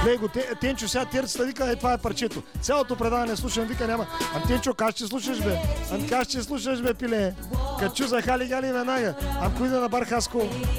Гледай го, Тенчо, сега терцата вика, това е парчето. Цялото предаване слушам, вика, няма. Тенчо, как ще слушаш, бе? Как ще слушаш, бе, пиле? Качу за хали-гали веднага. Ако ида на Бар Хаско.